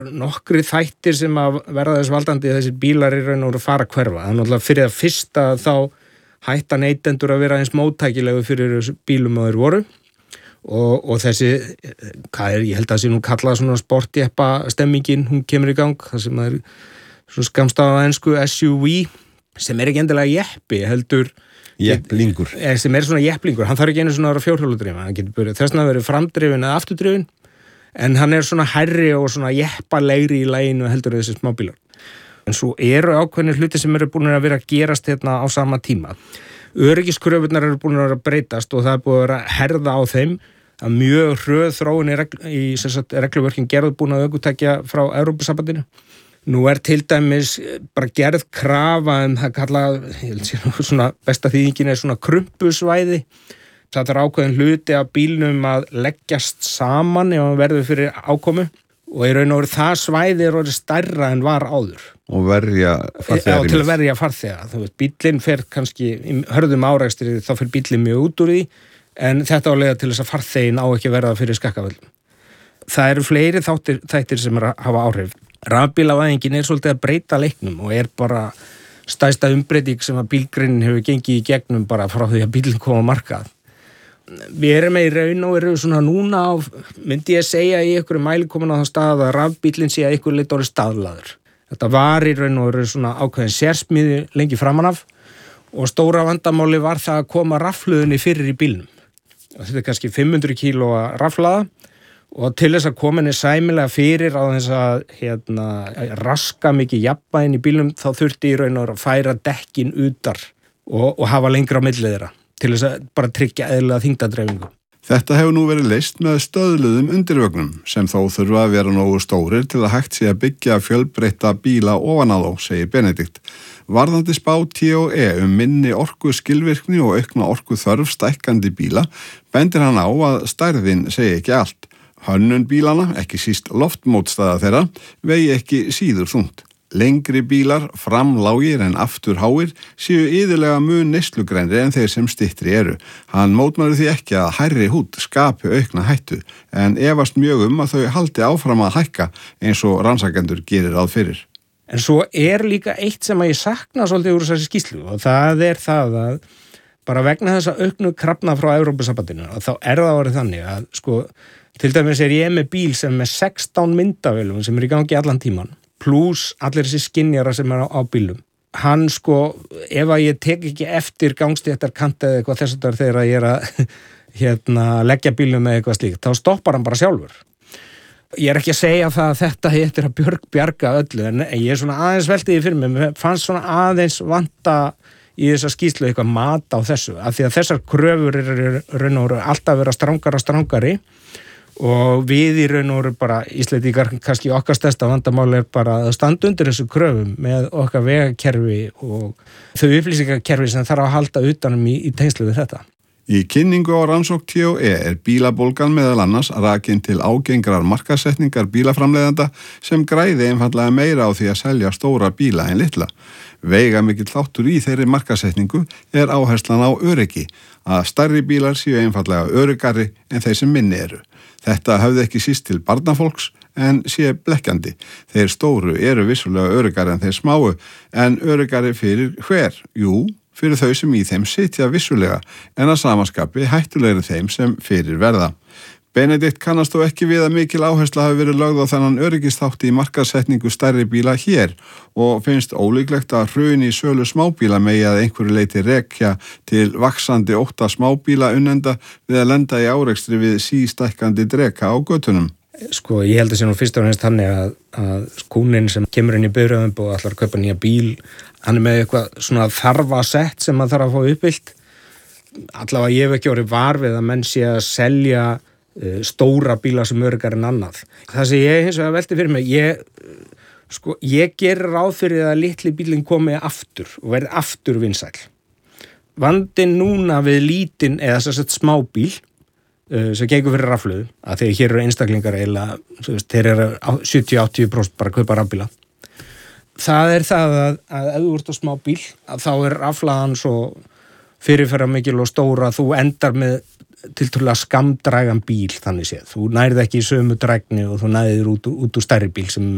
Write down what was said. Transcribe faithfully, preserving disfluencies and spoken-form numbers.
Nokkri þættir sem að verða þess valdandi þessir bílar í raun og veru fara að hverfa. Það er náttúrulega fyrir að fyrsta þá hætta neytendur að vera eins móttækilegu fyrir þessu bílum að þeir voru og, og þessi, hvað er, ég held að það sé nú kallað svona sportjeppa stemmingin, hún kemur í gang, það sem er svona skamstafað á ensku S U V sem er ekki endilega jeppi, heldur jepplingur, sem er svona jepplingur, hann þarf ekki einu svona að vera fjórhjóludrifin, hann getur byrjað þess að vera framdrifin eða afturdrifin, en hann er svona hærri og svona jeppalegri í laginu heldur þessi smábílar. En svo eru ákveðnir hluti sem eru búin að vera að gerast hérna á sama tíma. Öryggiskröfurnar eru búin að vera að breytast og það er búin að vera að herða á þeim að mjög hröð þróun í, regl, í regluvörkin gerð búin að ökutækja frá Evrópusambandinu. Nú er til dæmis bara gerð krafa um það kallað, ég held sér svona besta þýðingin er svona krumpusvæði. Það er ákveðin hluti af bílnum að leggjast saman ef hann verður fyrir ákomu og í raun og veru það svæði er orðið stærra en var áður. Og verja farþegar. Já, til að verja farþega. Þú veist, bíllinn fer kannski í hörðum árekstri, þá fer bíllinn mjög út úr því, en þetta á leiða til þess að farþegin á ekki að verða fyrir skakkavöldum. Það eru fleiri þáttir, þættir sem er að hafa áhrif. Rafbílavæðingin er svolítið að breyta leiknum og er bara stærsta umbreyting sem að bílgreinin hefur gengið í gegnum bara frá því að bílinn kom á markað. Við erum með í raun og veru svona núna á, myndi ég segja í einhverju mæli komin á það stað að rafbílinn sé að einhver leit orðið staðlaður. Þetta var í raun og veru svona ákveðin sérsmíði lengi framan af og stóra vandamáli var það að koma rafhlöðunni fyrir í bílnum. Og þetta er kannski fimm hundruð kílóa rafhlaða og til þess að koma henni sæmilega fyrir á þess að hérna, raska mikið jafnvægin í bílnum þá þurfti í raun og veru að færa dekkin utar og, og hafa lengra á milli þeirra til þess að bara tryggja eðlilega þyngdardreifingu. Þetta hefur nú verið leyst með stöðluðum undirvögnum sem þó þurfa að vera nógu stórir til að hægt sé að byggja fjölbreytta bíla ofan á þá, segir Benedikt. Varðandi spá T og E um minni orku skilvirkni og aukna orku þörf stækkandi bíla bendir hann á að stærðin segi ekki allt. Hönnun bílana, ekki síst loftmótstaða þeirra, vegi ekki síður þungt. Lengri bílar, framlágir en afturháir, séu iðulega mun neyslugrænri en þeir sem styttri eru. Hann mótmælir því ekki að hærri hút skapi aukna hættu, en efast mjög um að þau haldi áfram að hækka eins og rannsakendur gerir ráð fyrir. En svo er líka eitt sem að ég sakna svolítið úr þessi skýrslu og það er það að bara vegna þess að auknu krafna frá Evrópusambandinu og þá er það orðið þannig að sko, til dæmis er ég með bíl sem er sextán myndavélum sem er í gangi allan tíman. Plus allir þessi skynjara sem er á, á bílum. Hann sko, ef að ég tek ekki eftir gangstéttar kant eða eitthvað þess að þegar ég er að hérna, leggja bílum með eitthvað slíkt, þá stoppar hann bara sjálfur. Ég er ekki að segja það að þetta heitir að björg bjarga öllu, en ég er svona aðeins veltiði fyrir mig, mér fannst svona aðeins vanta í þessa skýrslu eitthvað mat á þessu, af því að þessar kröfur eru raun og veru alltaf vera strangara strangari og við í raun og veru bara Íslendingar kannski okkar stærsta vandamáli er bara að standa undir þessu kröfum með okkar vegakerfi og þau upplýsingakerfi sem þarf að halda utanum í, í tengslu við þetta. Í kynningu á rannsókn T og E er bílabólgan meðal annars rakin til ágengrar markaðssetningar bílaframleiðanda sem græði einfallega meira á því að selja stóra bíla en litla. Veigamikill þáttur í þeirri markaðssetningu er áherslan á öryggi, að stærri bílar séu einfallega öryggari en þeir sem minni eru. Þetta höfði ekki síst til barnafólks en sé blekkjandi. Þeir stóru eru vissulega öryggari en þeir smáu, en öryggari fyrir hver? Jú, fyrir þau sem í þeim sitja vissulega, en að samaskapi hættulegri þeim sem fyrir verða. Benedikt kannast þó ekki við að mikil áhersla hafi verið lögð á þennan öryggisþátti í markaðssetningu stærri bíla hér og finnst ólíklegt að hrun í sölu smábíla megi að einhverju leyti rekja til vaxandi ótta smábíla unnenda við að lenda í árekstri við sístækkandi dreka á götunum. Sko, ég held að sé nú fyrst og fremst þannig að, að kúnin sem kemur inn í bifreiðum og ætlar að kaupa nýja bíl, hann er með eitthvað svona þarfasett sem maður þarf að fá uppfyllt. Allavega ég hef ekki orðið var við að menn sé að selja stóra bíla sem öryggar en annað. Það sem ég hins vegar velti fyrir mig, ég, sko, ég gerir ráð fyrir að litli bílinn komi aftur og verði aftur vinsæll. Vandinn núna við lítinn eða þess að smábíl uh, sem gengur fyrir rafhlöðu, að þegar hér eru einstaklingar eiginlega, þeir eru sjötíu til áttatíu prósent bara að kaupa rafbíla. Það er það að, að ef þú ert á smábíl, að þá er rafhlaðan svo fyrirferða mikil og stóra að þú endar með tiltölulega skamdrægan bíl þannig séð. Þú nærð ekki í sömu drægni og þú nærðir út, út úr stærri bíl sem